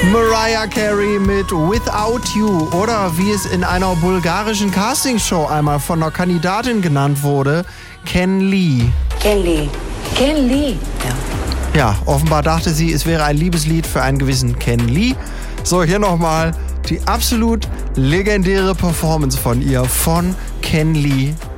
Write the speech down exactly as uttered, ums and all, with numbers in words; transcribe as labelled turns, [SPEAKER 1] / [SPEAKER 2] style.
[SPEAKER 1] Mariah Carey mit Without You oder wie es in einer bulgarischen Castingshow einmal von einer Kandidatin genannt wurde, Ken Lee.
[SPEAKER 2] Ken Lee. Ken Lee. Ja.
[SPEAKER 1] Ja, offenbar dachte sie, es wäre ein Liebeslied für einen gewissen Ken Lee. So, hier nochmal die absolut legendäre Performance von ihr, von Ken Lee.